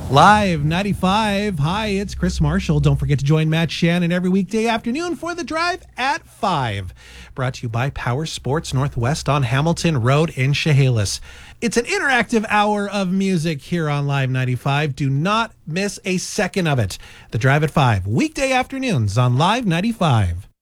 Live 95. Hi, it's Chris Marshall. Don't forget to join Matt Shannon every weekday afternoon for the drive at 5. Brought to you by Power Sports Northwest on Hamilton Road in Chehalis. It's an interactive hour of music here on Live 95. Do not miss a second of it. The drive at 5, weekday afternoons on Live 95.